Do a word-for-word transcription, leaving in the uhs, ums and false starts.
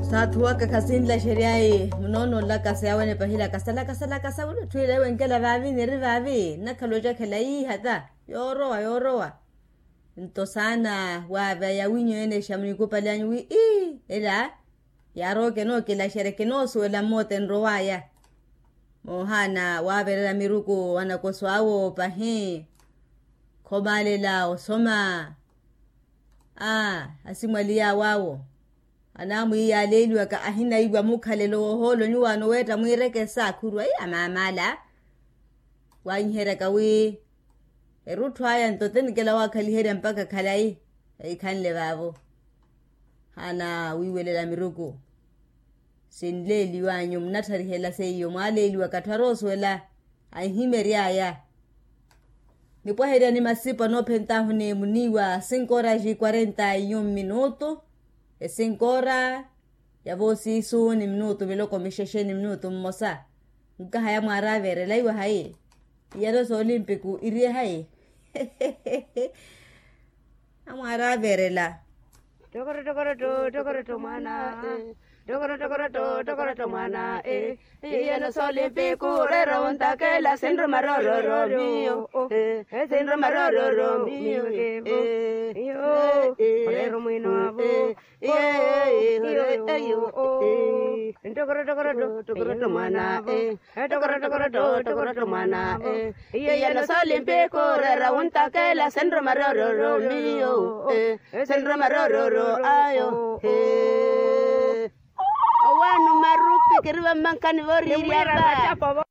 Tatua ka kasin la sheriai mnono la kasya wane pahila kasala kasala kasawulu tuile wenkela vavi neri vavi nakaloja kelai hata yoroa yoroa ntosana wa vaya winyo ene shamni kupalani wi i ela yaro ke no ke la shere ke no suela moten roaya mohana wa berela miruku wana koswawo pahi kobale la osoma ah asimwalia wawo anamu ya lelu aka ahina igwa mukhalelo holo nyuwa no weta mwireke sakuru ai amamala wanyhera kawi eruthwaya ntoteni kela wakhalihera mpaka khalai ai khanle babo hana wiwelela miruku sinleli wanyu mnathari hela seyo mwaleli wakatharoswela ahimeria nipo hera ni masipa no pentahu ne muniwa cinco horas e quarenta e um minuto e cinco horas ya vosi su ni minuto velo komisheshe ni minuto mmosa nka haya mwara vere laiwa hai yado so olympiku irie hai amwara vere la Tokoro tokoro to tokoro to mana tokoro tokoro to tokoro to mana eh yano solimpe kurero unta que la sendro maroro mio eh sendro maroro mio eh yo corero muy nuevo eh yo tokoro tokoro to tokoro to mana eh tokoro tokoro to tokoro to mana eh yano solimpe kurero unta que la sendro maroro mio eh sendro maroro ayo eh awanu marupi kiriwa mankani vori riaba